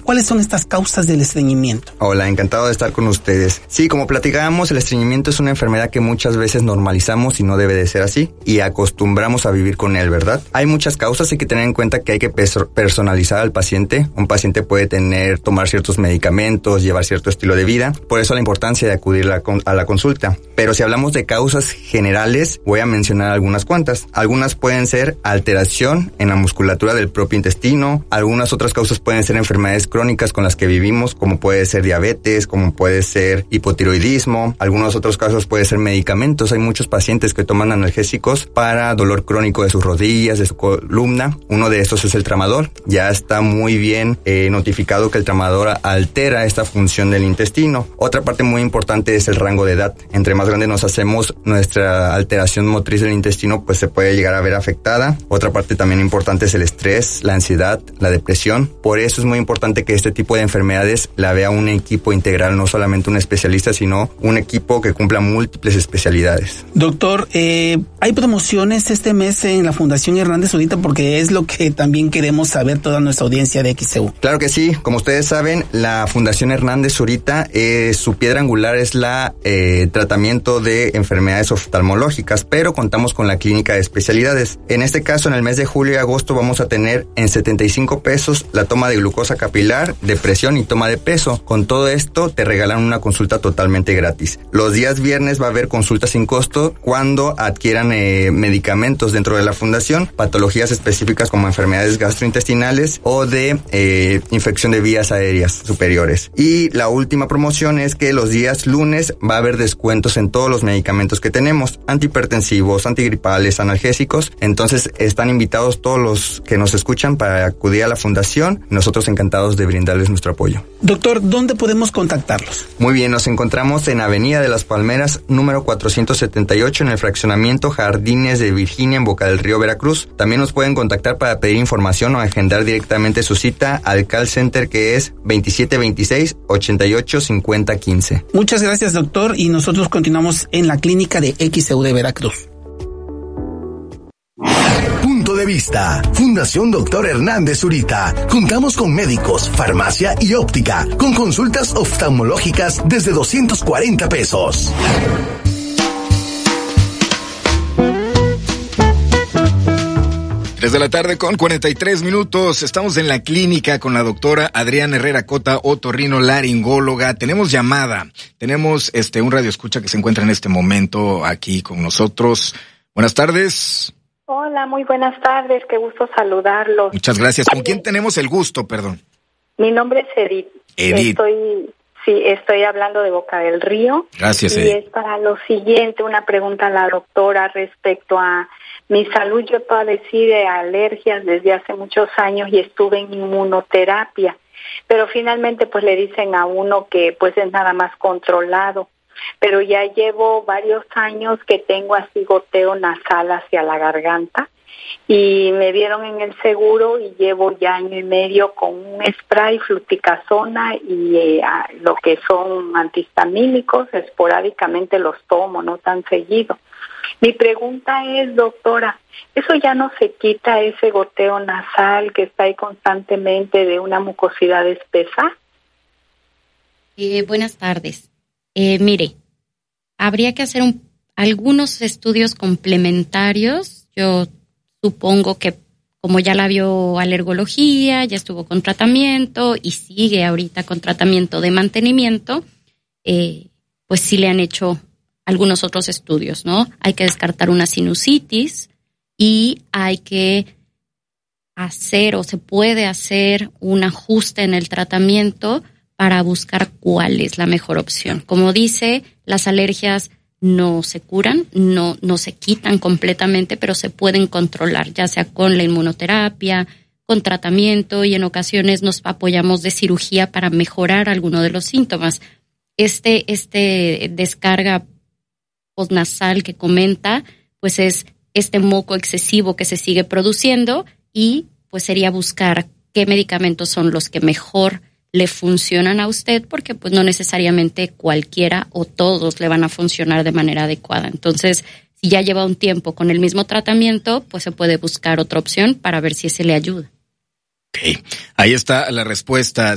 ¿Cuáles son estas causas del estreñimiento? Hola, encantado de estar con ustedes. Sí, como platicábamos, el estreñimiento es una enfermedad que muchas veces normalizamos y no debe de ser así, y acostumbramos a vivir con él, ¿verdad? Hay muchas causas, hay que tener en cuenta que hay que personalizar al paciente. Un paciente puede tomar ciertos medicamentos, llevar cierto estilo de vida, por eso la importancia de acudir a la consulta. Pero si hablamos de causas generales, voy a mencionar algunas cuantas. Algunas pueden ser alteración en la musculatura del propio intestino, algunas otras causas pueden ser enfermedades crónicas con las que vivimos, como puede ser diabetes, como puede ser hipotiroidismo, algunos otros casos puede ser medicamentos. Hay muchos pacientes que toman analgésicos para dolor crónico de sus rodillas, de su columna. Uno de estos es el tramadol. Ya está muy bien notificado que el tramadol altera esta función del intestino. Otra parte muy importante es el rango de edad. Entre más grande nos hacemos, nuestra alteración motriz del intestino pues se puede llegar a ver afectada. Otra parte también importante es el estrés, la ansiedad, la depresión. Por eso es muy importante que este tipo de enfermedades la vea un equipo integral, no solamente un especialista, sino un equipo que cumpla múltiples especialidades. Doctor, hay promociones este mes en la Fundación Hernández Zurita, porque es lo que también queremos saber toda nuestra audiencia de XEU. Claro que sí, como ustedes saben, la Fundación Hernández Zurita, su piedra angular es la tratamiento de enfermedades oftalmológicas, pero contamos con la clínica de especialidades. En este caso, en el mes de julio y agosto vamos a tener en 75 pesos la toma de glucosa capilar, depresión y toma de peso. Con todo esto te regalan una consulta totalmente gratis. Los días viernes va a haber consultas sin costo cuando adquieran medicamentos dentro de la fundación, patologías específicas como enfermedades gastrointestinales o de infección de vías aéreas superiores. Y la última promoción es que los días lunes va a haber descuentos en todos los medicamentos que tenemos, antihipertensivos, antigripales, analgésicos. Entonces están invitados todos los que nos escuchan para acudir a la fundación. Nosotros encantados de brindarles nuestro apoyo. Doctor, ¿dónde podemos contactarlos? Muy bien, nos encontramos en Avenida de las Palmeras, número 478, en el fraccionamiento Jardines de Virginia, en Boca del Río, Veracruz. También nos pueden contactar para pedir información o agendar directamente su cita al call center, que es 2726-885015. Muchas gracias, doctor, y nosotros continuamos en la clínica de XEU de Veracruz. Punto de vista. Fundación Dr. Hernández Zurita. Contamos con médicos, farmacia y óptica, con consultas oftalmológicas desde 240 pesos. 3 de la tarde con 43 minutos. Estamos en la clínica con la doctora Adriana Herrera Cota, otorrinolaringóloga. Tenemos llamada. Tenemos un radioescucha que se encuentra en este momento aquí con nosotros. Buenas tardes. Hola, muy buenas tardes. Qué gusto saludarlos. Muchas gracias. ¿Con quién tenemos el gusto, perdón? Mi nombre es Edith. Estoy hablando de Boca del Río. Gracias, y Edith. es para lo siguiente, una pregunta a la doctora respecto a mi salud. Yo padecí de alergias desde hace muchos años y estuve en inmunoterapia, pero finalmente pues le dicen a uno que pues es nada más controlado. Pero ya llevo varios años que tengo así goteo nasal hacia la garganta y me vieron en el seguro y llevo ya año y medio con un spray, fluticasona y lo que son antihistamínicos. Esporádicamente los tomo, no tan seguido. Mi pregunta es, doctora, ¿eso ya no se quita, ese goteo nasal que está ahí constantemente de una mucosidad espesa? Buenas tardes. Mire, habría que hacer algunos estudios complementarios. Yo supongo que como ya la vio alergología, ya estuvo con tratamiento y sigue ahorita con tratamiento de mantenimiento, pues sí le han hecho algunos otros estudios, ¿no? Hay que descartar una sinusitis y hay que hacer o se puede hacer un ajuste en el tratamiento para buscar cuál es la mejor opción. Como dice, las alergias no se curan, no se quitan completamente, pero se pueden controlar, ya sea con la inmunoterapia, con tratamiento, y en ocasiones nos apoyamos de cirugía para mejorar alguno de los síntomas. Este descarga postnasal que comenta, pues es este moco excesivo que se sigue produciendo, y pues sería buscar qué medicamentos son los que mejor le funcionan a usted, porque pues no necesariamente cualquiera o todos le van a funcionar de manera adecuada. Entonces, si ya lleva un tiempo con el mismo tratamiento, pues se puede buscar otra opción para ver si ese le ayuda. Ok, ahí está la respuesta.